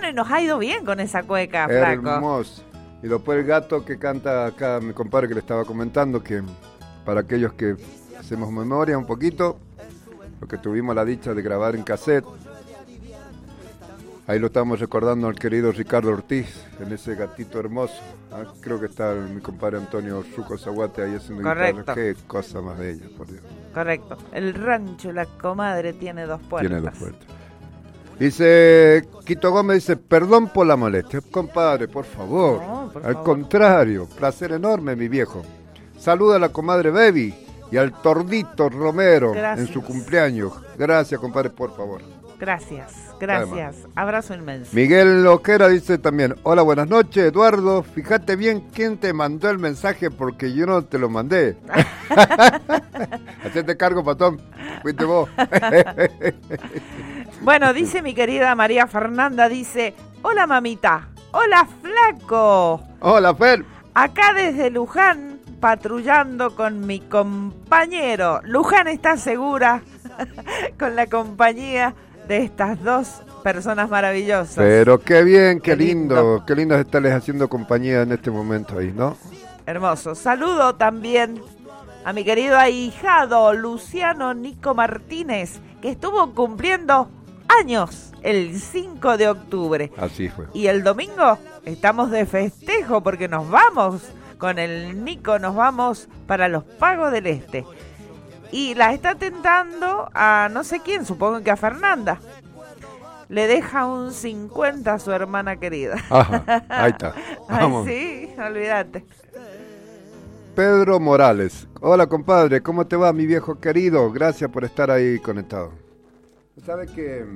Bueno, y nos ha ido bien con esa cueca, flaco. Hermoso. Y después el gato que canta acá, mi compadre que le estaba comentando, que para aquellos que hacemos memoria un poquito, lo que tuvimos la dicha de grabar en cassette, ahí lo estamos recordando al querido Ricardo Ortiz, en ese gatito hermoso. Creo que está mi compadre Antonio Ruco Zaguate ahí haciendo guitarra. Qué cosa más bella, por Dios. Correcto. El rancho La Comadre tiene 2 puertas. Tiene 2 puertas. Dice, Quito Gómez dice, perdón por la molestia. Compadre, por favor. No, por Al favor. contrario, placer enorme, mi viejo. Saluda a la comadre Baby y al Tordito Romero. Gracias. En su cumpleaños. Gracias, compadre, por favor. Gracias. Abrazo inmenso. Miguel Oquera dice también, hola, buenas noches, Eduardo. Fíjate bien quién te mandó el mensaje porque yo no te lo mandé. Hacete cargo, patón. Fuiste vos. Bueno, dice mi querida María Fernanda, dice, hola mamita, hola flaco. Hola, Fer. Acá desde Luján, patrullando con mi compañero. Luján está segura con la compañía de estas 2 personas maravillosas. Pero qué bien, qué lindo estarles haciendo compañía en este momento ahí, ¿no? Hermoso. Saludo también a mi querido ahijado Luciano Nico Martínez, que estuvo cumpliendo años el 5 de octubre. Así fue. Y el domingo estamos de festejo porque nos vamos con el Nico, nos vamos para los Pagos del Este. Y la está tentando a no sé quién, supongo que a Fernanda. Le deja un 50 a su hermana querida. Ajá, ahí está. Vamos. Ay, sí, olvídate. Pedro Morales. Hola, compadre, ¿cómo te va, mi viejo querido? Gracias por estar ahí conectado. ¿Sabe que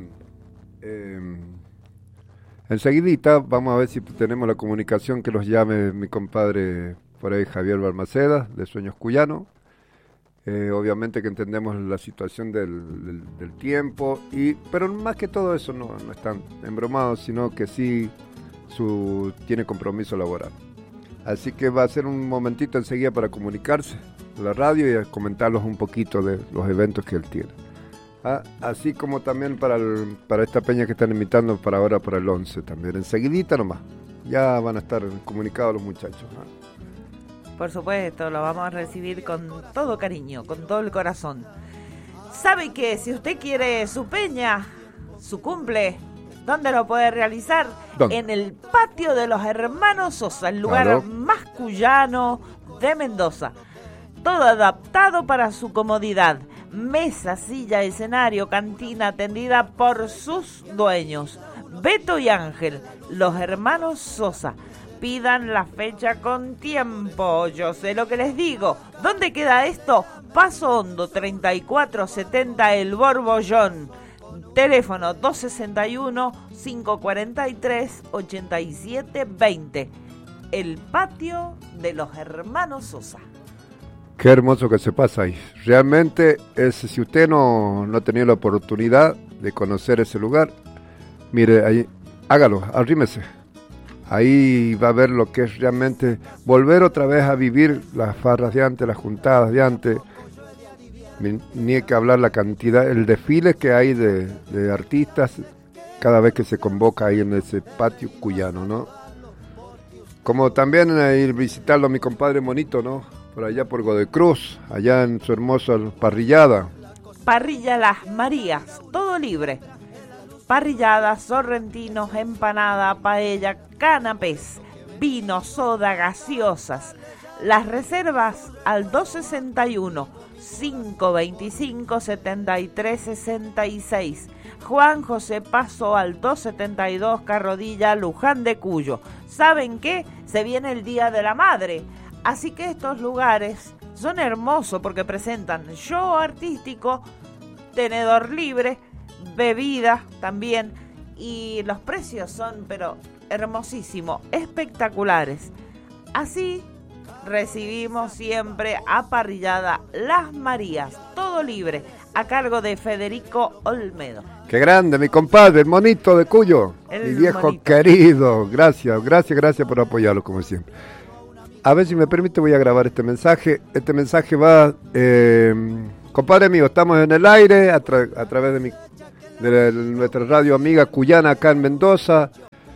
enseguidita vamos a ver si tenemos la comunicación que los llame mi compadre por ahí, Javier Balmaceda, de Sueños Cuyano? Obviamente que entendemos la situación del tiempo, pero más que todo eso no están embromados, sino que sí tiene compromiso laboral. Así que va a ser un momentito enseguida para comunicarse a la radio y a comentarlos un poquito de los eventos que él tiene. Así como también para esta peña que están invitando para ahora, para el 11 también. Enseguidita nomás, ya van a estar comunicados los muchachos. Por supuesto, lo vamos a recibir con todo cariño, con todo el corazón. ¿Sabe que si usted quiere su peña, su cumple, dónde lo puede realizar? ¿Dónde? En el patio de los Hermanos Sosa, el lugar Claro. más cuyano de Mendoza. Todo adaptado para su comodidad. Mesa, silla, escenario, cantina atendida por sus dueños. Beto y Ángel, los Hermanos Sosa. Pidan la fecha con tiempo, yo sé lo que les digo. ¿Dónde queda esto? Paso Hondo, 3470 El Borbollón. Teléfono 261-543-8720. El patio de los Hermanos Sosa. Qué hermoso que se pasa ahí. Realmente, si usted no ha tenido la oportunidad de conocer ese lugar, mire, ahí, hágalo, arrímese. Ahí va a ver lo que es realmente volver otra vez a vivir las farras de antes, las juntadas de antes. Ni hay que hablar la cantidad, el desfile que hay de artistas cada vez que se convoca ahí en ese patio cuyano, ¿no? Como también ir visitarlo a mi compadre Monito, ¿no? Por allá por Godecruz, allá en su hermosa parrillada. Parrilla Las Marías, todo libre. Parrilladas, sorrentinos, empanada, paella, canapés, vino, soda, gaseosas. Las reservas al 261-525-7366. Juan José Paso al 272 Carrodilla, Luján de Cuyo. ¿Saben qué? Se viene el Día de la Madre. Así que estos lugares son hermosos porque presentan show artístico, tenedor libre, bebida también, y los precios son pero hermosísimos, espectaculares. Así recibimos siempre a Parrillada Las Marías, todo libre, a cargo de Federico Olmedo. ¡Qué grande, mi compadre, el Monito de Cuyo! Mi viejo Monito querido, gracias por apoyarlo como siempre. A ver si me permite, voy a grabar este mensaje. Este mensaje va, compadre mío, estamos en el aire a través de nuestra radio amiga cuyana acá en Mendoza.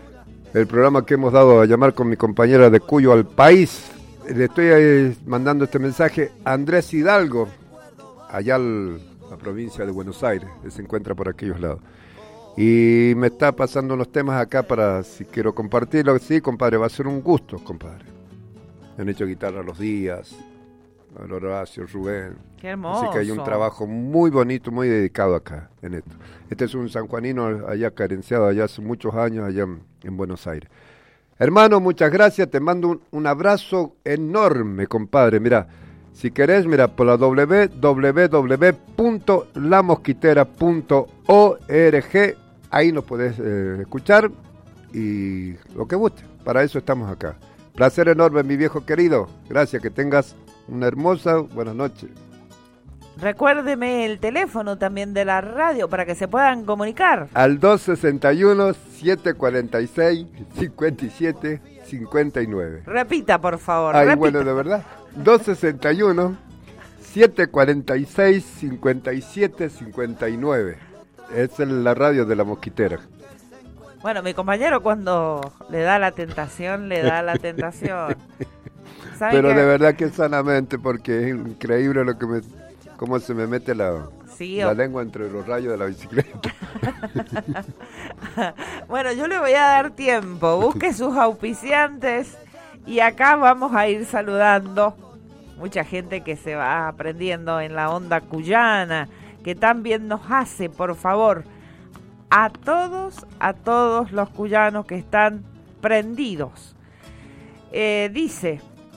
el programa que hemos dado a llamar con mi compañera de Cuyo al País. Le estoy mandando este mensaje a Andrés Hidalgo, allá la provincia de Buenos Aires, que se encuentra por aquellos lados. Y me está pasando unos temas acá para si quiero compartirlo. Sí, compadre, va a ser un gusto, compadre. Me han hecho guitarra los días, el Horacio, Rubén. Qué hermoso. Así que hay un trabajo muy bonito, muy dedicado acá en esto. Este es un sanjuanino allá carenciado, allá hace muchos años, allá en Buenos Aires. Hermano, muchas gracias, te mando un abrazo enorme, compadre. Mira, si querés, mira, por la www.lamosquitera.org, ahí nos podés escuchar y lo que guste. Para eso estamos acá. Placer enorme, mi viejo querido. Gracias, que tengas una hermosa buenas noches. Recuérdeme el teléfono también de la radio para que se puedan comunicar. Al 261-746-5759. Repita, por favor. Ay, repita. bueno, de verdad. 261-746-5759. Es la radio de La Mosquitera. Bueno, mi compañero cuando le da la tentación, le da la tentación. Pero de verdad que sanamente, porque es increíble cómo se me mete la lengua entre los rayos de la bicicleta. Bueno, yo le voy a dar tiempo. Busque sus auspiciantes y acá vamos a ir saludando. Mucha gente que se va aprendiendo en la onda cuyana, que también nos hace, por favor, a todos los cuyanos que están prendidos. Dice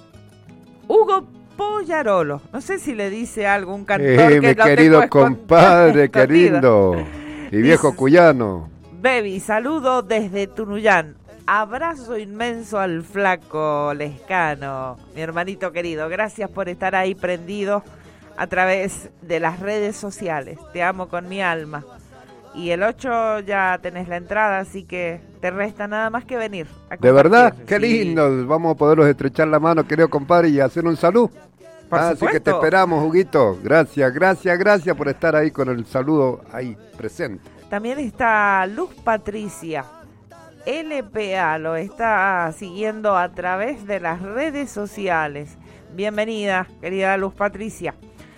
Hugo Pollarolo, no sé si le dice algún cantor que mi lo querido tengo compadre, querido y viejo dice, cuyano. Baby, saludo desde Tunuyán. Abrazo inmenso al flaco Lescano, mi hermanito querido. Gracias por estar ahí prendido a través de las redes sociales. Te amo con mi alma. Y el 8 ya tenés la entrada, así que te resta nada más que venir a ¿De verdad? compartir. Qué Sí. lindo. Vamos a poderlos estrechar la mano, querido compadre, y hacer un salud. Así que te esperamos, Huguito. Gracias por estar ahí con el saludo ahí presente. También está Luz Patricia. LPA lo está siguiendo a través de las redes sociales. Bienvenida, querida Luz Patricia.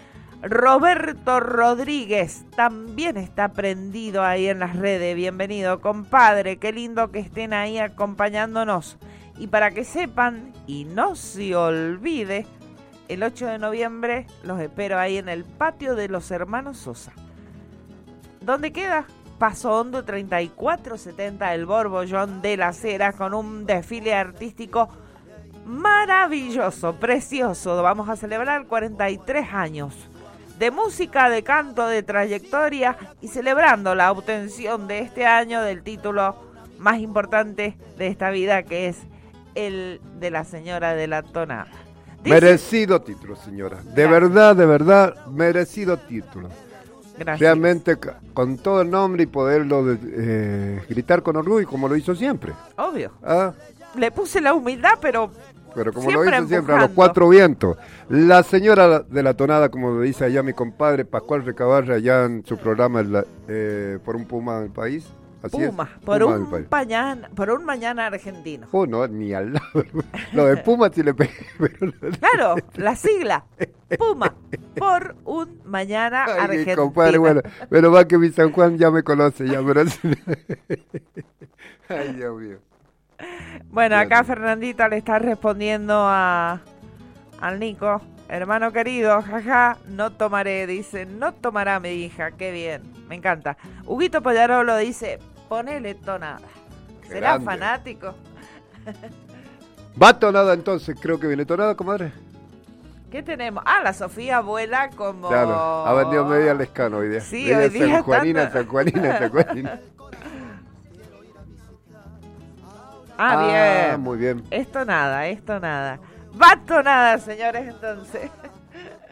Roberto Rodríguez también está prendido ahí en las redes. Bienvenido, compadre. Qué lindo que estén ahí acompañándonos. Y para que sepan y no se olvide, el 8 de noviembre los espero ahí en el patio de los hermanos Sosa. ¿Dónde queda? Paso Hondo 3470 del Borbollón de las Heras, con un desfile artístico maravilloso, precioso. Vamos a celebrar 43 años de música, de canto, de trayectoria y celebrando la obtención de este año del título más importante de esta vida, que es el de la señora de la tonada. Merecido título, señora. De verdad, merecido título. Gracias. Realmente con todo el nombre y poderlo gritar con orgullo, como lo hizo siempre. Obvio. ¿Ah? Le puse la humildad, pero como lo siempre hizo siempre, a los empujando. cuatro vientos. La señora de la tonada, como lo dice allá mi compadre Pascual Recabarra, allá en su programa por un Puma del país. Así Puma, es, por Puma un del país. por un mañana argentino. No, ni al lado. Lo de Puma sí le pegué. Pero Claro, la sigla. Puma, por un mañana ay, mi argentino. compadre, bueno, pero va que mi San Juan ya me conoce, ya, pero... Ay, Dios mío. Bueno, acá Bien. Fernandita le está respondiendo al Nico. Hermano querido, jaja, no tomaré, dice, no tomará mi hija, qué bien, me encanta. Huguito Pollarolo dice, ponele tonada. ¿Será grande. fanático? Va tonada entonces, creo que viene tonada, comadre. ¿Qué tenemos? Ah, la Sofía vuela como... Claro, ha vendido media Lescano hoy día. Sí, Media hoy día San Juanina. Bien. Muy bien. Esto nada. Va tonada, señores, entonces.